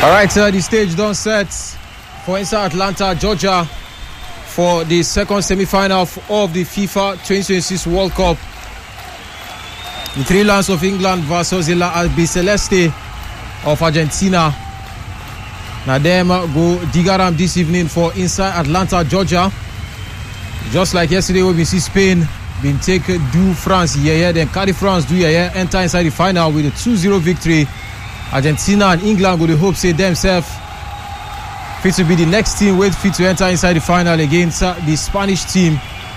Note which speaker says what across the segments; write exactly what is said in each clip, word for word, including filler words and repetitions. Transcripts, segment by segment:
Speaker 1: All right, uh, the stage done set for inside Atlanta, Georgia, for the second semi-final of the FIFA twenty twenty-six World Cup. The Three Lions of England versus the La Albiceleste of Argentina. Now them go Digaram this evening for inside Atlanta, Georgia. Just like yesterday when we see Spain been take do France yeah, yeah, then carry France do yeah, yeah, enter inside the final with a two zero victory. Argentina and England will hope say themselves fit to be the next team wait fit to enter inside the final against uh, the Spanish team.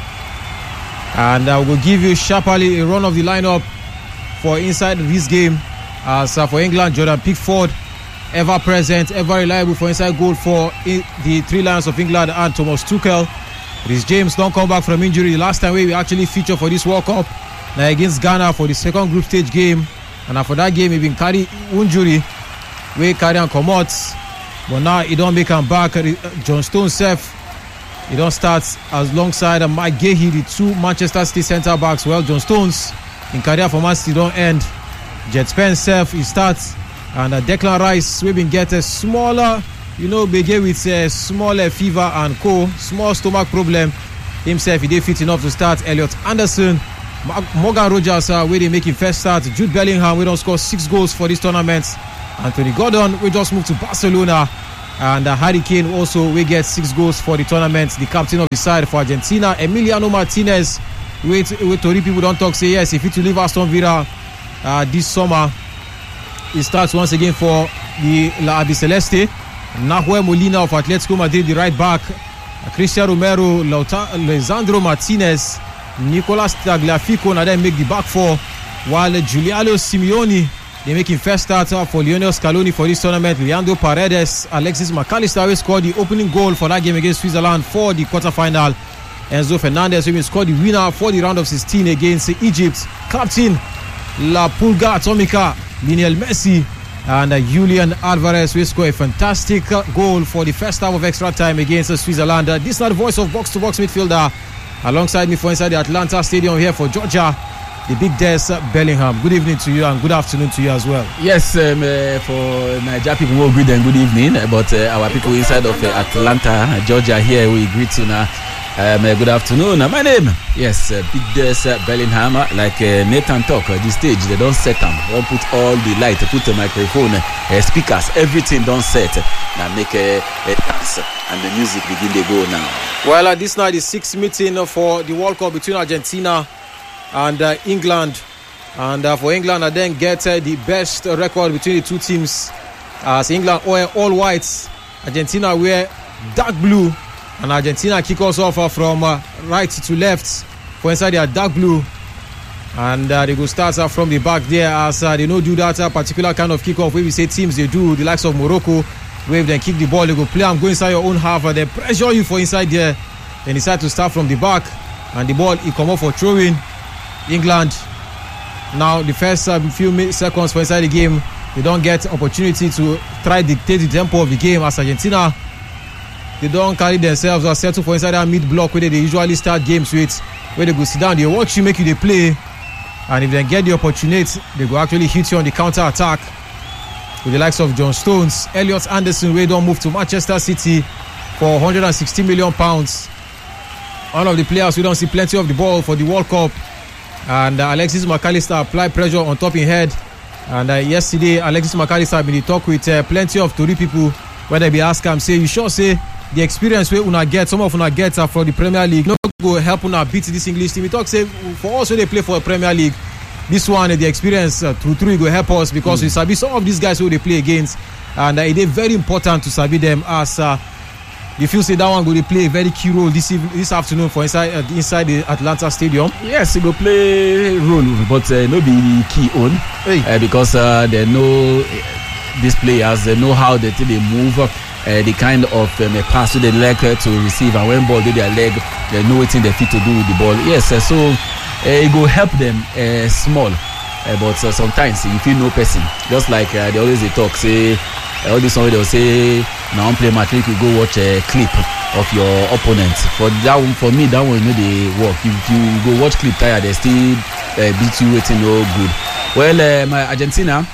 Speaker 1: And I uh, will give you sharply a run of the lineup for inside this game. As uh, for England, Jordan Pickford, ever present, ever reliable for inside goal for in the Three Lions of England, and Thomas Tuchel. Rhys James don't come back from injury. The last time we actually featured for this World Cup now against Ghana for the second group stage game. And after that game, he been carry injury. We carry and come out. But now he don't make him back. John Stones self, he don't start alongside Mike Gahey, the two Manchester City centre backs. Well, John Stones in career for Man City don't end. Jet Spence self, he starts. And uh, Declan Rice, we been get a smaller, you know, begin with a smaller fever and co, small stomach problem. Himself, he did fit enough to start. Elliot Anderson, Morgan Rogers, uh, where they make him first start. Jude Bellingham, we don't score six goals for this tournament. Anthony Gordon, we just moved to Barcelona. And uh, Harry Kane also, we get six goals for the tournament. The captain of the side for Argentina, Emiliano Martinez. Wait, wait, Tori people don't talk, say yes, if he to leave Aston Villa uh, this summer. He starts once again for the La Albiceleste. Nahuel Molina of Atletico Madrid, the right back. Cristian Romero, Lauta, Lisandro Martinez, Nicolas Tagliafico, and then make the back four. While Giuliano Simeone, they make him first starter for Lionel Scaloni for this tournament. Leandro Paredes, Alexis McAllister will score the opening goal for that game against Switzerland for the quarterfinal. Enzo Fernandez will score the winner for the round of sixteen against Egypt. Captain La Pulga Atomica, Lionel Messi, and uh, Julian Alvarez will score a fantastic uh, goal for the first half of extra time against uh, Switzerland. Uh, this is not the voice of box-to-box midfielder. Alongside me for inside the Atlanta Stadium here for Georgia, the big Des uh, Bellingham. Good evening to you and good afternoon to you as well.
Speaker 2: Yes, um, uh, for Nigeria people, we'll greet them good evening. Uh, but uh, our people inside of uh, Atlanta, uh, Georgia here, we greet you now. Um, uh, good afternoon. Uh, my name, yes, uh, Big Des uh, Bellingham. Uh, like uh, Nathan talk, uh, the stage, they don't set them. Don't put all the light, put the microphone, uh, speakers, everything don't set. Now make a, a dance and the music begin to go now.
Speaker 1: Well, uh, this night is sixth meeting for the World Cup between Argentina and uh, England. And uh, for England, I then get uh, the best uh, record between the two teams. As uh, England wear all whites, Argentina wear dark blue. And Argentina kick us off uh, from uh, right to left for inside their dark blue. And uh, they go start uh, from the back there as uh, they don't do that uh, particular kind of kickoff where we say teams they do, the likes of Morocco, where if they kick the ball, they go play and go inside your own half and they pressure you for inside there. Then decide to start from the back and the ball it come up for throwing. England now the first uh, few seconds for inside the game, they don't get opportunity to try dictate the tempo of the game as Argentina. They don't carry themselves or settle for inside that mid block where they usually start games with, where they go sit down, they watch you, make you they play, and if they get the opportunity, they go actually hit you on the counter attack with the likes of John Stones, Elliot Anderson, where don't move to Manchester City for one hundred sixty million pounds. One of the players who don't see plenty of the ball for the World Cup, and uh, Alexis McAllister apply pressure on top in head. And uh, yesterday, Alexis McAllister been in talk with uh, plenty of Tory people where they be ask him, say, you sure say the experience where una get, some of una get uh, from the Premier League, not go help una beat this English team. He talk say for us when they play for a Premier League, this one uh, the experience uh, through through go help us because mm. we sabi some of these guys who they play against, and uh, it is very important to sabi them as uh, you feel say that one go they play a very key role this evening, this afternoon for inside uh, inside the Atlanta Stadium.
Speaker 2: Yes, it go play role, but uh, no be key on hey. uh, because uh, they know uh, these players, they know how they they move. Uh, the kind of um, pass to the leg uh, to receive, and when ball do their leg, they know what they fit to do with the ball. Yes, uh, so uh, it go help them uh, small, uh, but uh, sometimes you feel no person. Just like uh, they always they talk, say uh, all this one they'll say, now I'm play match, you go watch a clip of your opponent. For that one, for me, that one you know they work. If you go watch clip tire, they still uh, beat you waiting no good. Well, uh, my Argentina.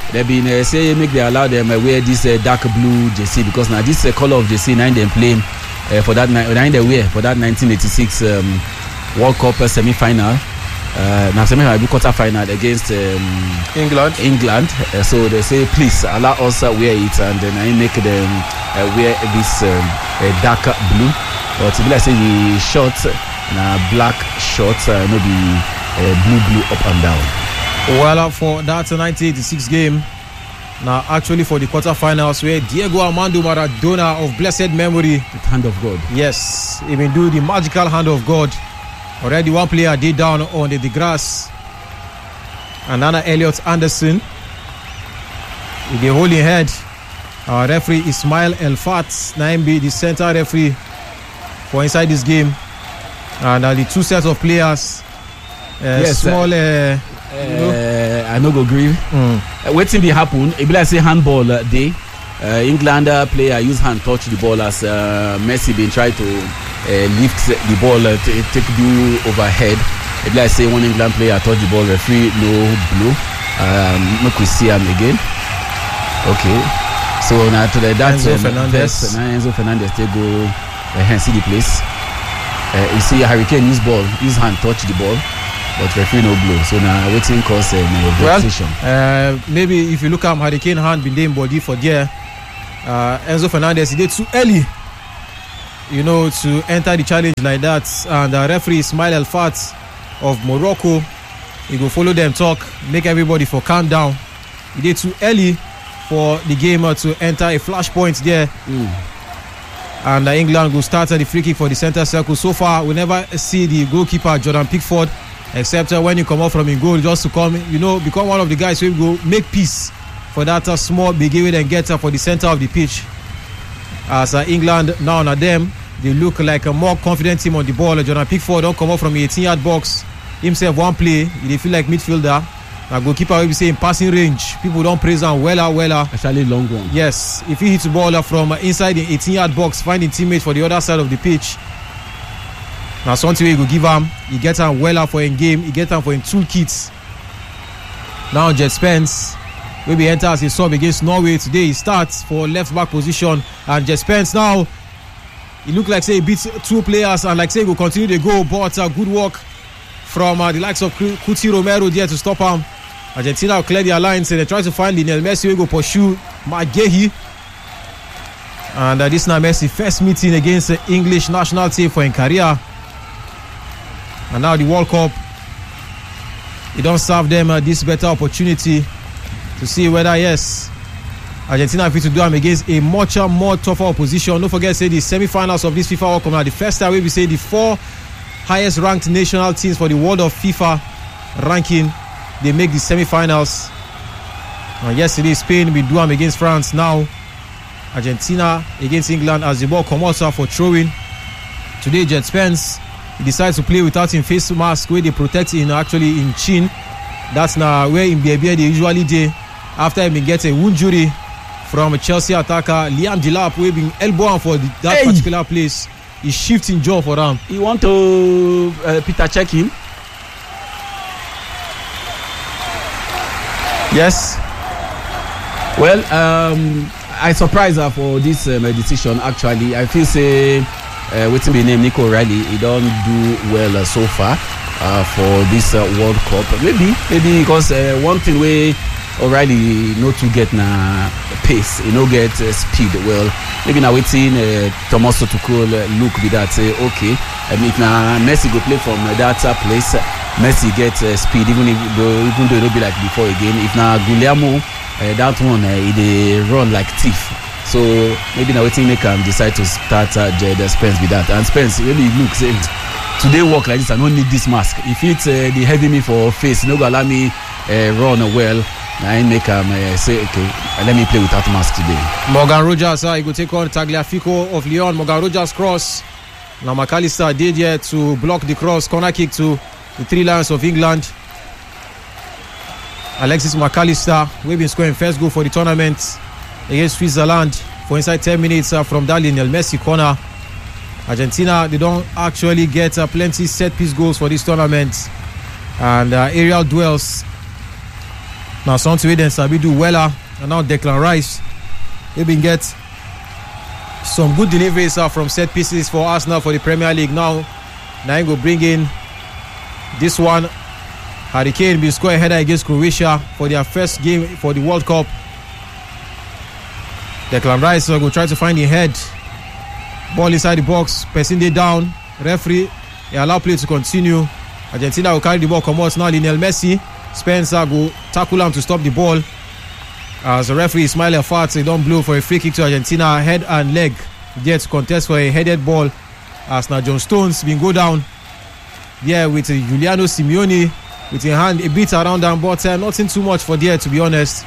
Speaker 2: They've been uh, say make they allow them uh, wear this uh, dark blue jersey because now this uh, color of jersey now they play uh, for that now they wear for that nineteen eighty-six um, World Cup uh, semi-final. Uh, now semi-final quarter final against um,
Speaker 1: England.
Speaker 2: England. Uh, so they say please allow us uh, wear it and then I make them uh, wear this um, uh, dark blue. But if I say the shorts, now black shorts, uh, no be uh, blue blue up and down.
Speaker 1: Well, uh, for that nineteen eighty-six game, now actually for the quarterfinals where Diego Armando Maradona of blessed memory,
Speaker 2: the hand of God.
Speaker 1: Yes, he will do the magical hand of God. Already one player did down on the, the grass. And Anna Elliot Anderson. With the holding head, our referee Ismail El Fat, nine B, the center referee for inside this game. And uh, the two sets of players, uh,
Speaker 2: yes,
Speaker 1: small. Uh,
Speaker 2: uh, you know? uh, I no go agree. Mm. Uh, waiting be happen. It be like say handball uh, day. Uh, England uh, player use hand touch the ball as uh, Messi been try to uh, lift the ball uh, t- take do overhead. It be like say one England player touch the ball, referee no blow. Um, make we see him again. Okay, so now to the that
Speaker 1: Enzo
Speaker 2: um,
Speaker 1: Fernandez.
Speaker 2: Now Enzo Fernandez take go uh, see the place. Uh, you see Harry Kane use ball, use hand touch the ball. But referee no blow, so now waiting cause a uh,
Speaker 1: well,
Speaker 2: decision.
Speaker 1: Uh, maybe if you look at Harry Kane hand been named body for there, uh, Enzo Fernandez he did too early, you know, to enter the challenge like that. And the referee Ismail El Fat of Morocco, he go follow them talk, make everybody for calm down. He did too early for the game uh, to enter a flashpoint there.
Speaker 2: Mm.
Speaker 1: And uh, England will start uh, the free kick for the center circle. So far, we never see the goalkeeper Jordan Pickford. Except uh, when you come out from a goal, just to come, you know, become one of the guys who will go make peace for that uh, small begin and get uh, for the center of the pitch. As uh, England now on them, they look like a more confident team on the ball. Uh, Jordan Pickford don't come out from the eighteen-yard box himself one play. They feel like midfielder. Now goalkeeper will be saying passing range. People don't praise him weller weller.
Speaker 2: Actually long one.
Speaker 1: Yes, if he hits the ball uh, from uh, inside the eighteen-yard box, finding teammates for the other side of the pitch. Now something he go give him, he get him well for in game, he get him for in toolkits. Now Jet Spence, maybe enter as a sub against Norway today. He starts for left back position, and Jet Spence now, he look like say he beats two players, and like say he will continue to go, but uh, good work from uh, the likes of Cuti Romero there to stop him. Argentina will clear the alliance and they try to find Lionel Messi who go pursue Maguire. And uh, this now Messi first meeting against the English national team for in career. And now the World Cup, it don't serve them uh, this better opportunity to see whether, yes, Argentina fit to do them against a much uh, more tougher opposition. Don't forget, say the semi-finals of this FIFA World Cup. Now, the first time we say the four highest ranked national teams for the world of FIFA ranking, they make the semi-finals. Uh, yesterday, Spain will do them against France. Now, Argentina against England as the ball comes out for throwing. Today, Jet Spence, he decides to play without him face mask where they protect him actually in chin. That's now where in Beer they usually do after he get a wound injury from Chelsea attacker Liam Delap where being elbowed for the, that hey. particular place. He's shifting jaw for them.
Speaker 2: You want to uh, Peter check him?
Speaker 1: Yes.
Speaker 2: Well, um, I surprised her for this um, decision. Actually, I feel say. Uh, waiting be named Nico O'Reilly, he don't do well uh, so far uh, for this uh, World Cup. Maybe, maybe because uh, one thing where O'Reilly not to get na pace, he no get uh, speed. Well, maybe now waiting uh, Tommaso Tuchel uh, look with that say okay. I mean, if now Messi go play from uh, that uh, place, uh, Messi get uh, speed even if though, even though it don't be like before again. If now Guillermo uh, that one uh, he they run like thief. So maybe now waiting make him decide to start uh, Jed Spence with that. And Spence really look say today work like this. I don't need this mask. If it's uh, the heavy me for face, no go allow me uh, run well. I make him uh, say okay, let me play without mask today.
Speaker 1: Morgan Rogers, uh, he go take on Tagliafico of Lyon. Morgan Rogers cross. Now McAllister did here to block the cross. Corner kick to the Three Lions of England. Alexis McAllister, we've been scoring first goal for the tournament against Switzerland for inside ten minutes uh, from that Lionel Messi corner. Argentina, they don't actually get uh, plenty set piece goals for this tournament, and uh, aerial duels Now something then Sabi do Weller and now Declan Rice. They been get some good deliveries uh, from set pieces for Arsenal for the Premier League. Now Now go bring in this one. Harry Kane will score a header against Croatia for their first game for the World Cup. Declan Rice will go try to find the head. Ball inside the box. Person down. Referee they allow play to continue. Argentina will carry the ball. Come out now. Lionel Messi. Spencer go tackle him to stop the ball. As the referee Ismail Afat they don't blow for a free kick to Argentina. Head and leg. Gets contest for a headed ball. As now John Stones been go down there with uh, Giuliano Simeone with a hand a bit around them, but uh, nothing too much for there, to be honest.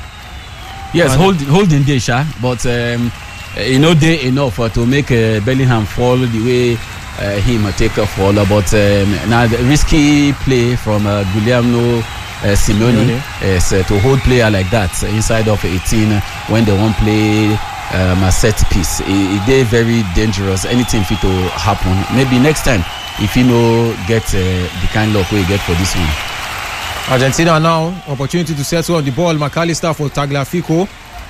Speaker 2: Yes, hold, holding day, Sha, but um, you know they enough uh, to make uh, Bellingham fall the way uh, him uh, take a fall. But um, now the risky play from uh, Giuliano uh, Simeone is uh, to hold player like that uh, inside of eighteen uh, when they won't play. Um, a set piece, it, it very dangerous. Anything fit to happen. Maybe next time, if you know get uh, the kind of luck we get for this one.
Speaker 1: Argentina now opportunity to settle on the ball. McAllister for Tagliafico,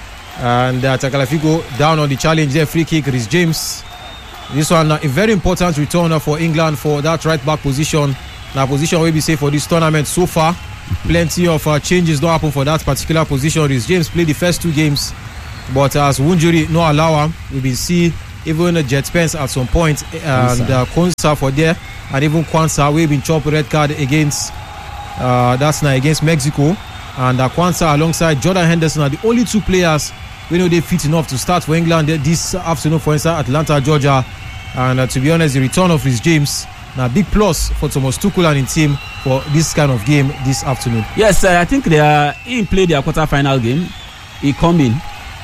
Speaker 1: and uh, Tagliafico down on the challenge there. Free kick. Reece James. This one uh, a very important returner for England for that right back position. Now position will be safe for this tournament so far. Plenty of uh, changes don't happen for that particular position. Reece James played the first two games. But as Wunjuri no allow him, we will see even uh, Jet Spence at some point and uh, Konsa for there, and even Kwanzaa we been chopped red card against uh, that's now against Mexico, and uh, Kwanzaa alongside Jordan Henderson are the only two players we know they fit enough to start for England this afternoon for instance Atlanta, Georgia, and uh, to be honest the return of Reece James now big plus for Thomas Tuchel and his team for this kind of game this afternoon.
Speaker 2: Yes, uh, I think they are he played their quarter-final game. He come in.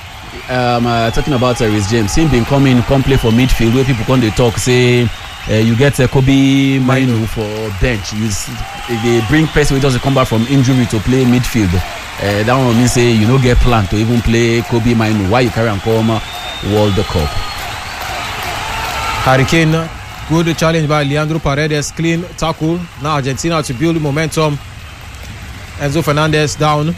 Speaker 2: Um, uh, talking about uh, Reece James, him been coming, come play for midfield where people come they talk say uh, you get uh, Kobe Mainu for bench. You, they bring person who doesn't come back from injury to play midfield. Uh, that one means say you don't get plan to even play Kobe Mainu. Why you carry and come uh, World Cup?
Speaker 1: Harry Kane, good challenge by Leandro Paredes, clean tackle. Now Argentina to build momentum. Enzo Fernandez down.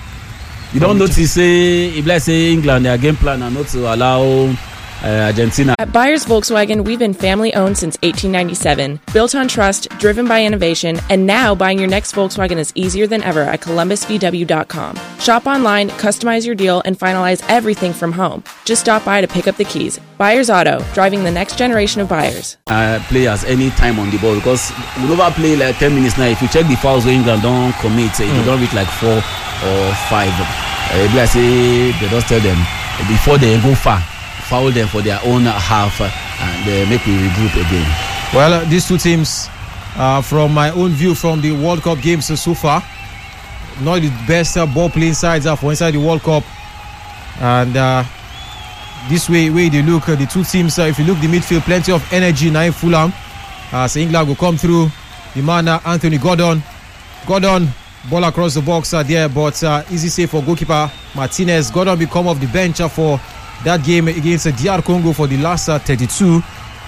Speaker 2: You don't notice, say, if let's say England, their game plan are not to allow uh, Argentina.
Speaker 3: At Byers Volkswagen, we've been family owned since eighteen ninety-seven. Built on trust, driven by innovation, and now buying your next Volkswagen is easier than ever at columbus v w dot com. Shop online, customize your deal, and finalize everything from home. Just stop by to pick up the keys. Byers Auto, driving the next generation of buyers.
Speaker 2: Uh, players any time on the ball because we never play like ten minutes now. If you check the fouls where England don't commit, mm. they don't reach like four or five. Uh, like say they just tell them before they go far, foul them for their own half uh, and uh, make we regroup again.
Speaker 1: Well, uh, these two teams, uh, from my own view from the World Cup games uh, so far, not the best uh, ball playing sides uh, for inside the World Cup. And uh, this way, way they look, uh, the two teams, uh, if you look the midfield, plenty of energy now in Fulham. Uh, so England will come through. The man uh, Anthony Gordon, Gordon. Ball across the box uh, there, but uh, easy save for goalkeeper Martinez. Gordon will come off the bench uh, for that game against uh, D R Congo for the last uh, thirty-two.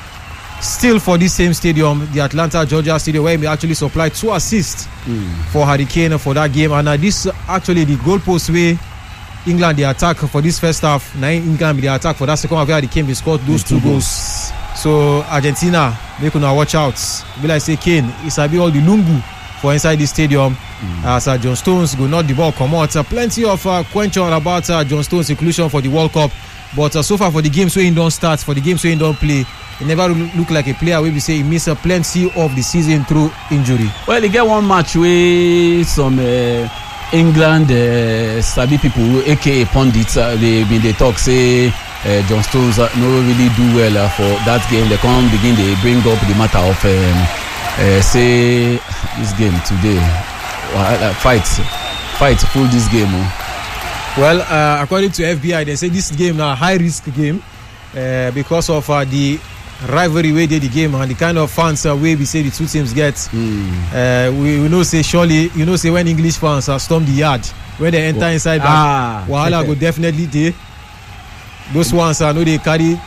Speaker 1: Still for this same stadium, the Atlanta, Georgia stadium, where he actually supplied two assists mm. for Harry Kane for that game. And uh, this uh, actually the goalpost way England the attack for this first half. Now England the attack for that second half where Harry Kane scored those two, two goals. goals. So Argentina, make una watch out. Be like say Kane, it's a bit all the lungu for inside the stadium. Mm. As uh, John Stones go not the ball come out. Uh, plenty of uh, question about uh, John Stones' inclusion for the World Cup. But uh, so far for the games where he don't start, for the games where he don't play, he never look like a player where we say he missed uh, plenty of the season through injury.
Speaker 2: Well, he get one match where some uh, England uh, sabi people, aka pundits, uh, they been they talk say uh, John Stones uh, no really do well uh, for that game. They come begin they bring up the matter of um, uh, say this game today. Uh, fight, fight, full this game. Oh.
Speaker 1: Well, uh, according to F B I, they say this game now a high risk game uh, because of uh, the rivalry way they the game and the kind of fans uh, way we say the two teams get. Mm. Uh, we, we know say surely you know say when English fans uh, storm the yard when they enter oh. inside, ah, Wahala go definitely dey. Those ones I uh, know they carry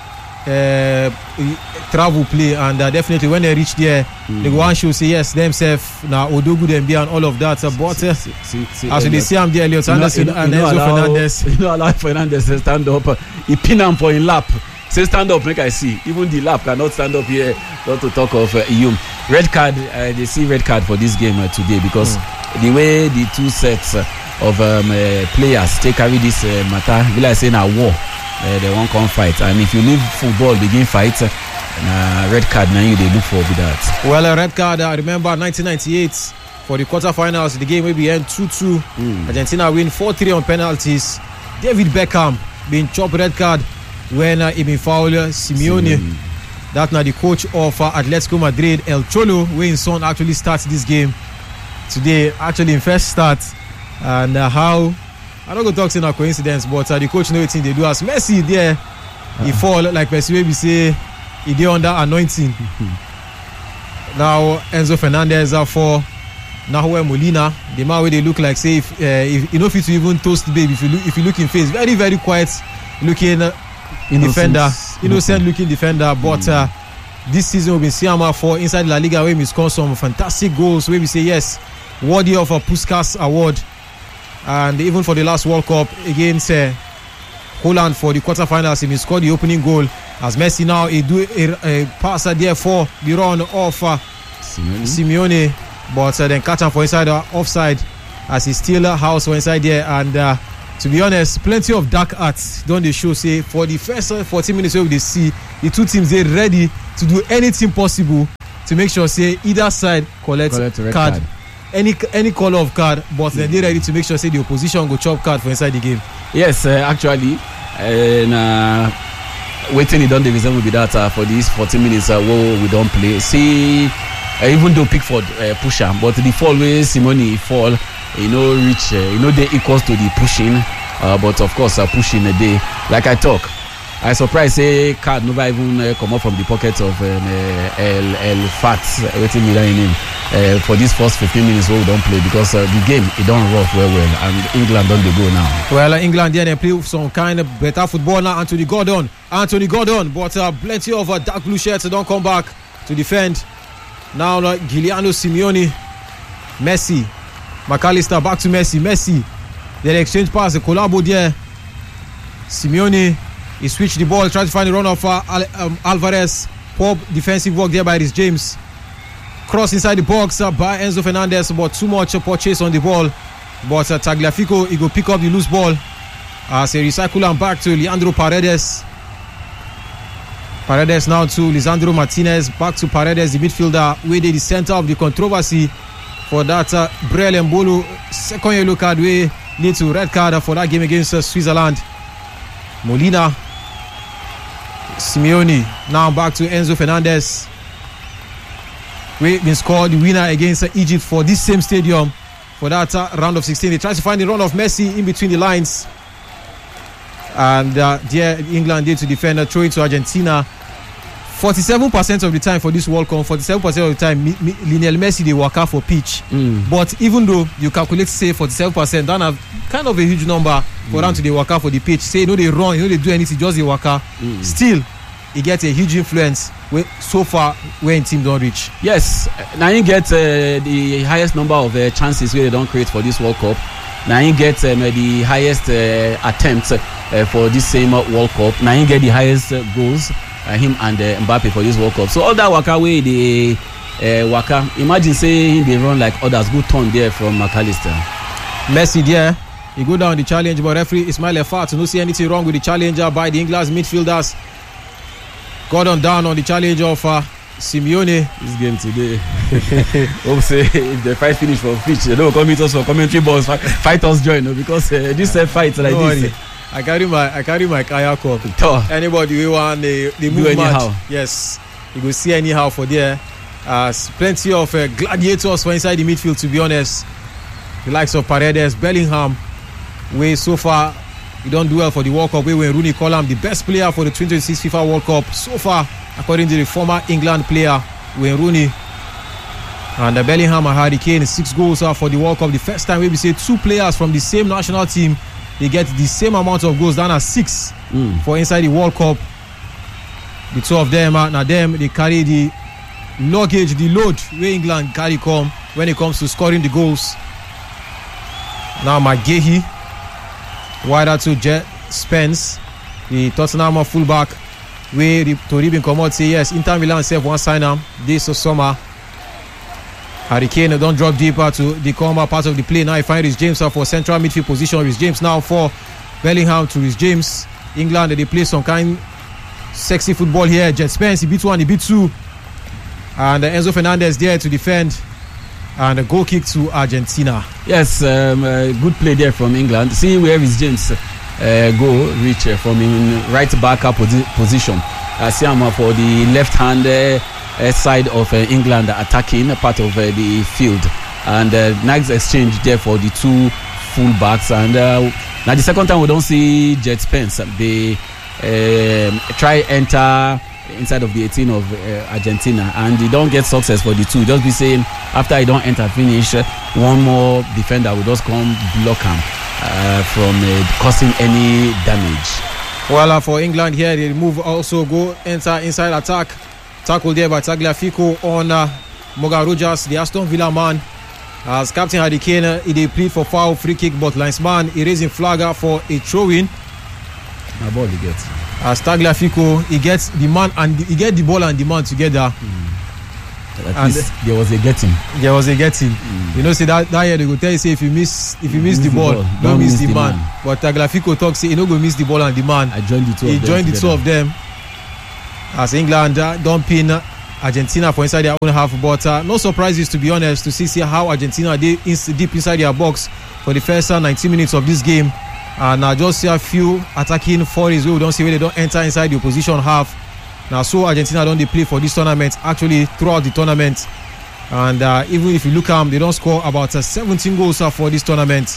Speaker 1: uh, travel play, and uh, definitely when they reach there, mm. they go and show say yes themselves now Odogu them be and all of that. Uh, but uh, see, see, see, as they see him there, Elliot Anderson you know, and you know, Enzo allow, Fernandez.
Speaker 2: You know, allow Fernandez to stand up. Uh, he pin him for in lap. Say stand up, make I see. Even the lap cannot stand up here. Not to talk of uh, Iyum. Red card. Uh, they see red card for this game uh, today because mm. the way the two sets uh, of um, uh, players take carry this uh, matter, be like saying a war. Uh, they won't come fight, and if you leave football begin fight, uh, uh, red card now you they look for with that.
Speaker 1: Well, a red card. I remember nineteen ninety-eight for the quarterfinals. The game will be end two two. Mm. Argentina win four three on penalties. David Beckham being chopped red card when uh, he been foul Simeone. Mm. That now the coach of uh, Atletico Madrid, El Cholo, where his son actually starts this game today. Actually in first start, and uh, how. I don't go talk saying a coincidence, but uh, the coach know what they do as Messi there. Uh-huh. He fall like Messi maybe say he did under anointing. Now Enzo Fernandez uh, for Nahuel Molina, the man where they look like say if, uh, if you know fit to even toast the baby if you look if you look in face, very very quiet looking uh, defender, innocent looking defender, but mm. uh, this season we've been seeing him for inside La Liga where he scored some fantastic goals where we say yes, worthy of a Puskas award. And even for the last World Cup against uh, Holland for the quarterfinals, he scored the opening goal. As Messi now he do a, a pass there for the run of uh, Simeone. Simeone, but uh, then catch him for inside the offside as he still uh, house for inside there. And uh, to be honest, plenty of dark arts don't they show say for the first uh, fourteen minutes where they see the two teams they ready to do anything possible to make sure say either side collect, collect card. card. Any any color of card, but then they're ready to make sure say the opposition go chop card for inside the game.
Speaker 2: Yes, uh, actually, and uh, waiting it done the reason will be that uh, for these fourteen minutes uh, where we don't play. See, uh, even though Pickford uh, push him, but the fall where Simone fall, you know, reach, uh, you know, they equals to the pushing, uh, but of course, uh, pushing a day. Like I talk, I surprised say card never even uh, come out from the pockets of um, uh, El El Fats, waiting me that in him. Uh, for these first fifteen minutes where we don't play because uh, the game it don't rough well well and England don't they go now.
Speaker 1: Well, uh, England yeah, they play with some kind of better football now. Anthony Gordon, Anthony Gordon, but uh, plenty of uh, dark blue shirts don't come back to defend. Now uh, Giuliano Simeone, Messi, McAllister back to Messi, Messi. They exchange pass, the collabo there. Simeone, he switched the ball, tried to find the run of uh, Al- um, Alvarez. Poor defensive work there by Rhys James. Cross inside the box uh, by Enzo Fernandez, but too much uh, purchase on the ball. But uh, Tagliafico, he go pick up the loose ball as he recycle and back to Leandro Paredes. Paredes now to Lisandro Martinez, back to Paredes, the midfielder, where they the center of the controversy for that uh, Brel Mbolo second yellow card, where lead to red card for that game against uh, Switzerland. Molina, Simeone, now back to Enzo Fernandez. We been scored the winner against uh, Egypt for this same stadium for that uh, round of sixteen. They try to find the run of Messi in between the lines, and uh, there England did to defend, uh, throw it to Argentina. forty-seven percent of the time for this World Cup, forty-seven percent of the time, Mi- Mi- Lionel Messi they work out for pitch. Mm. But even though you calculate say forty-seven percent, that's a kind of a huge number for mm. them to they work out for the pitch. Say you know they run, you know they do anything, just they work out. Mm. Still, it gets a huge influence where, so far when team don't reach.
Speaker 2: Yes, now you get uh, the highest number of uh, chances where they don't create for this World Cup. Now you get um, the highest uh, attempts uh, for this same uh, World Cup. Now you get the highest uh, goals. Uh, him and uh, Mbappe for this World Cup. So all that waka way the uh, waka. Imagine saying they run like others. Good turn there from McAllister.
Speaker 1: Messi there. He go down the challenge, but referee Ismail Efat no see anything wrong with the challenger by the English midfielders. Gordon down on the challenge of uh, Simeone.
Speaker 2: This game today. Hope say if the fight finish for pitch, they don't come meet us for commentary balls. Fight us join no? Because uh, this uh, fight like no this.
Speaker 1: I carry my I carry my kayak cup. Oh. Anybody we want they they move anyhow. Match. Yes, you go see anyhow for there. Uh, plenty of uh, gladiators for inside the midfield. To be honest, the likes of Paredes, Bellingham, we so far we don't do well for the World Cup. We when Rooney call him the best player for the twenty twenty-six FIFA World Cup so far, according to the former England player Wayne Rooney. And uh, Bellingham and Harry Kane six goals uh, for the World Cup. The first time we be say two players from the same national team. They get the same amount of goals than as six mm. for inside the World Cup. The two of them, uh, now them, they carry the luggage, the load where England carry come when it comes to scoring the goals. Now McGahey, wider to Jet Spence, the Tottenham fullback, where the Tori bin come out say yes, Inter Milan self one sign him this summer. Harry Kane don't drop deeper to the corner part of the play. Now he finds Reece James for central midfield position. Reece James now for Bellingham to Reece James. England, they play some kind sexy football here. Jet Spence, he beat one, he beat two. And uh, Enzo Fernandez there to defend. And a goal kick to Argentina.
Speaker 2: Yes, um, uh, good play there from England. See where Reece James uh, go reach uh, from in right back up posi- position. Uh, see him uh, for the left hand uh, uh, side of uh, England attacking part of uh, the field. And uh, nice exchange there for the two full backs. And uh, now the second time we don't see Jet Spence. They um, try enter inside of the eighteen of uh, Argentina, and they don't get success for the two. Just be saying after he don't enter finish, uh, one more defender will just come block him uh, from uh, causing any damage.
Speaker 1: Well, uh, for England here, they move also go enter inside attack. Tackle there by Tagliafico on uh, Morgan Rogers, the Aston Villa man. As Captain Harry Kane, uh, he plead for foul, free kick, but linesman he raising flagger for a throw-in.
Speaker 2: My ball he gets.
Speaker 1: As Tagliafico, he gets the man and the, he get the ball and the man together.
Speaker 2: Mm. At and least there was a getting.
Speaker 1: There was a getting. Mm. You know, say that that year they go tell you say if you miss if you miss, miss the, ball, the ball, don't, don't miss, miss the, the man. man. But Tagliafico talks say he no go miss the ball and the man.
Speaker 2: I joined the two.
Speaker 1: He
Speaker 2: of them
Speaker 1: joined
Speaker 2: together.
Speaker 1: the two of them. As England uh, don't pin Argentina for inside their own half, but uh, no surprises to be honest to see, see how Argentina they ins- deep inside their box for the first uh, ninety minutes of this game. And I uh, just see a few attacking foreigns where we don't see where they don't enter inside the opposition half. Now, so Argentina don't they play for this tournament actually throughout the tournament. And uh, even if you look at them, they don't score about uh, seventeen goals uh, for this tournament.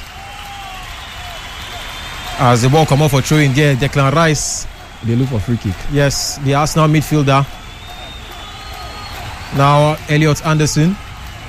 Speaker 1: As the ball come off for throwing there, Declan Rice.
Speaker 2: They look for free kick.
Speaker 1: Yes, the Arsenal midfielder. Now, Elliot Anderson.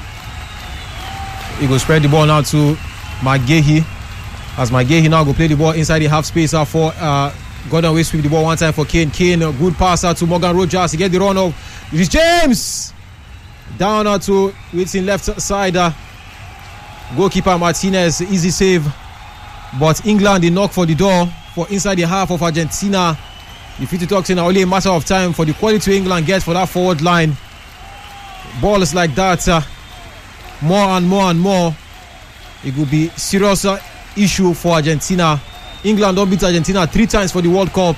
Speaker 1: He will spread the ball now to McGahey. As McGahey now go play the ball inside the half space uh, for uh, Gordon Way sweep the ball one time for Kane. Kane, a good pass out to Morgan Rogers. He get the run of Reece James. Down uh, to waiting left side. Uh, goalkeeper Martinez, easy save. But England, they knock for the door for inside the half of Argentina. If you talk to only a matter of time for the quality England gets for that forward line. Balls like that, uh, more and more and more, it will be serious uh, issue for Argentina. England don't beat Argentina three times for the World Cup.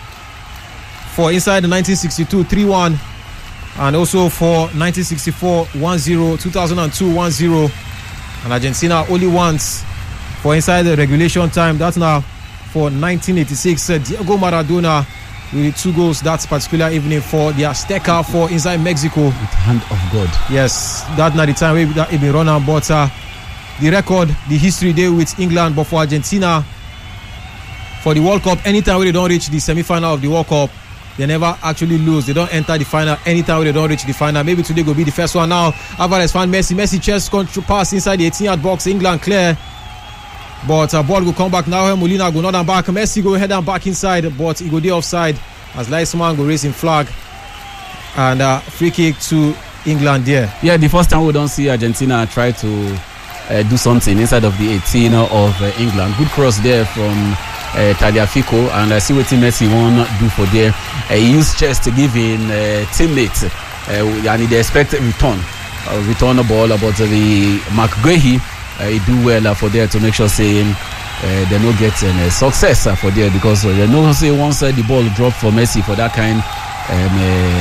Speaker 1: For inside the nineteen sixty-two, three one. And also for nineteen sixty-four, one zero. two thousand two, one zero. And Argentina only once for inside the regulation time. That's now for nineteen eighty-six. Uh, Diego Maradona with two goals that particular evening for the Azteca for inside Mexico.
Speaker 2: With hand of God.
Speaker 1: Yes, that's not the time we that it been run out, but uh, the record, the history there with England, but for Argentina, for the World Cup, anytime when they don't reach the semi-final of the World Cup, they never actually lose. They don't enter the final anytime when they don't reach the final. Maybe today will be the first one now. Alvarez found Messi. Messi chest control pass inside the eighteen-yard box. England clear. But uh, ball will come back now. Molina go not and back. Messi go ahead and back inside, but he go there offside as Leisman go raising flag. And uh, free kick to England there.
Speaker 2: Yeah, the first time we don't see Argentina try to uh, do something inside of the eighteen of uh, England. Good cross there from uh, Tagliafico, and I see what Messi won't do for there. Uh, he used chest to give in uh, teammates, uh, and he expect return, uh, return the ball. But uh, the McGahey, uh, he do well uh, for there to make sure saying uh, they no get uh, success uh, for there, because uh, they know say once uh, the ball drop for Messi for that kind um,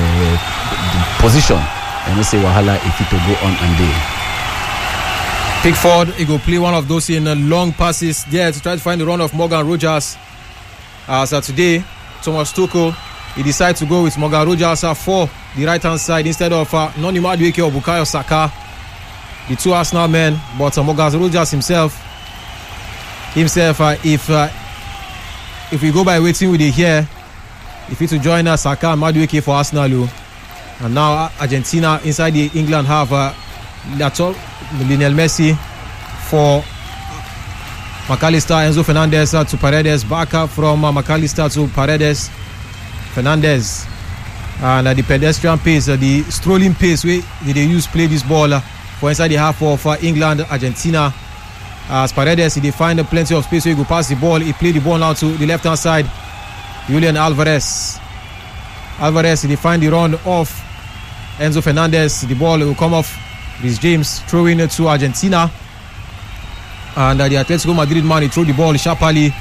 Speaker 2: uh, position, and you say wahala if it will go on and there.
Speaker 1: Pickford, he go play one of those in uh, long passes there to try to find the run of Morgan Rogers. As uh, today, Thomas Tuchel, he decided to go with Morgan Rogers uh, for the right hand side instead of uh, Noni Madueke or Bukayo Saka, the two Arsenal men. But uh, Morgan Rogers himself, himself, uh, if uh, if we go by waiting with it here, if he to join us, uh, Saka and Madueke for Arsenal, and now uh, Argentina inside the England half. Uh, That's all. Lionel Messi for McAllister, Enzo Fernandez uh, to Paredes, back up from uh, McAllister to Paredes. Fernandez and uh, the pedestrian pace, uh, the strolling pace where they use play this ball uh, for inside the half of uh, England, Argentina. As Paredes, he find plenty of space where he go pass the ball. He play the ball now to the left hand side. Julian Alvarez. Alvarez, he find the run off Enzo Fernandez. The ball will come off Rhys James, throwing it to Argentina. And uh, the Atletico Madrid man, he throw the ball sharply.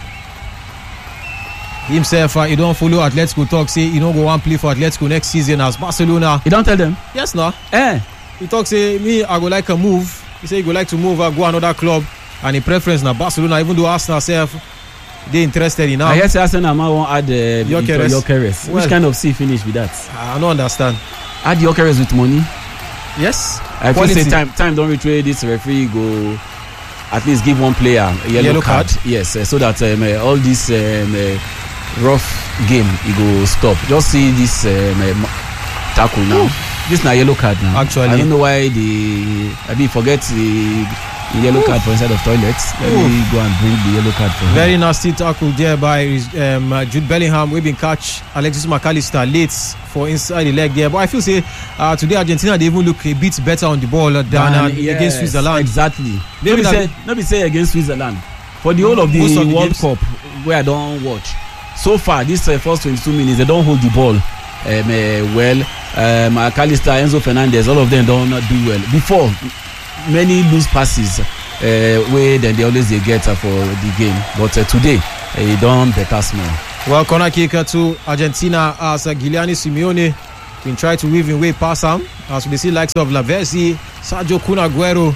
Speaker 1: Himself, uh, he don't follow Atletico talk, say he don't go and play for Atletico next season as Barcelona.
Speaker 2: You don't tell them?
Speaker 1: Yes, no.
Speaker 2: Eh.
Speaker 1: He talk, say, me, I go like a move. He say he go like to move, uh, go another club. And in preference now Barcelona, even though Arsenal self they interested in now.
Speaker 2: I guess Arsenal might want to add uh,
Speaker 1: Gyökeres.
Speaker 2: Gyökeres.
Speaker 1: Well,
Speaker 2: which kind of C finish with that?
Speaker 1: I don't understand.
Speaker 2: Add Gyökeres with money?
Speaker 1: Yes.
Speaker 2: I feel say time time don't retrade this referee go at least give one player a yellow,
Speaker 1: yellow
Speaker 2: card. card. Yes, uh, so that um, uh, all this um, uh, rough game it go stop. Just see this um, uh, tackle now. Ooh. This is a yellow card now.
Speaker 1: Actually,
Speaker 2: I don't know why the I mean forget the. The yellow Ooh. card for inside of toilets. Let Ooh. me go and bring the yellow card for him.
Speaker 1: Very nasty tackle there by um, uh, Jude Bellingham. We've been catch Alexis McAllister late for inside the leg there. But I feel say uh, today Argentina they even look a bit better on the ball than uh, yes, against Switzerland.
Speaker 2: Exactly. Maybe say maybe say against Switzerland for the whole of the, of the World games. Cup where I don't watch. So far this uh, first twenty-two minutes they don't hold the ball um, uh, well. Um, McAllister, Enzo Fernandez, all of them don't do well before. Many loose passes uh, where then they always they get uh, for the game, but uh, today he uh, done better small.
Speaker 1: Well, corner kick to Argentina as uh, Giuliano Simeone been try to weave in way past him as we see likes of Lavezzi, Sergio Kun Aguero,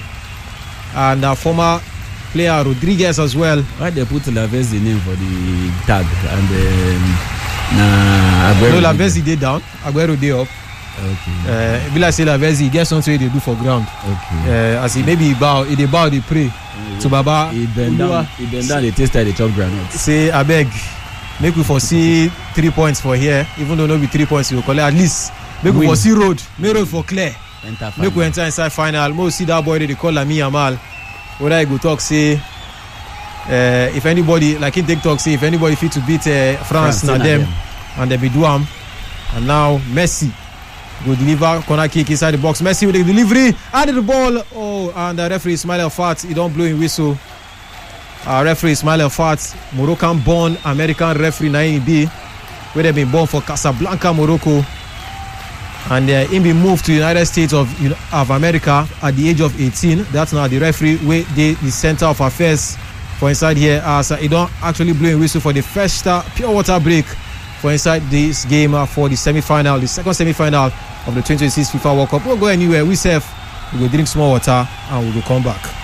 Speaker 1: and uh, former player Rodriguez as well.
Speaker 2: Why they put Lavezzi name for the tag and um, nah, Aguero?
Speaker 1: No, Lavezzi they down, Aguero they up.
Speaker 2: Okay.
Speaker 1: Uh, be like say Lavezzi get something they do for ground.
Speaker 2: Okay.
Speaker 1: Uh, as he maybe he bow, he they bow, they pray
Speaker 2: uh,
Speaker 1: to Baba.
Speaker 2: He bend down, he bend down, they taste like they chop granules.
Speaker 1: Say I beg, make we foresee three points for here. Even though no be three points, we will collect at least. Make we foresee road, make road for clear. Make we enter inside final. Most see that boy they call Lamine Yamal. Whether I go talk say, uh, if anybody like in TikTok say if anybody fit to beat uh, France, France na them, them, and they be do am. And now Messi go deliver corner kick inside the box. Messi with the delivery, added the ball. Oh, and the referee Ismail El-Fat, he don't blow in whistle. Uh, referee Ismail El-Fat, Moroccan-born American referee na he be, where they been born for Casablanca, Morocco, and uh, he been moved to the United States of of America at the age of eighteen. That's now the referee where they the center of affairs for inside here. As uh, he don't actually blow in whistle for the first uh, pure water break for inside this game uh, for the semi-final, the second semi-final of the twenty twenty-six FIFA World Cup. We'll go anywhere. We safe. We go drink small water and we will come back.